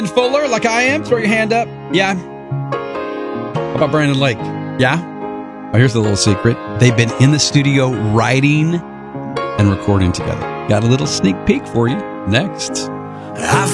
Fuller, like I am, throw your hand up. Yeah. How about Brandon Lake? Yeah. Oh, here's the little secret. They've been in the studio writing and recording together. Got a little sneak peek for you next.